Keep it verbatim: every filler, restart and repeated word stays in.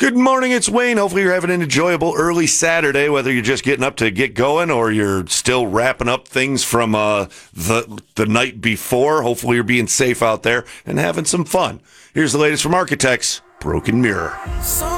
Good morning, it's Wayne. Hopefully you're having an enjoyable early Saturday, whether you're just getting up to get going or you're still wrapping up things from uh, the, the night before. Hopefully you're being safe out there and having some fun. Here's the latest from Architects Broken Mirror.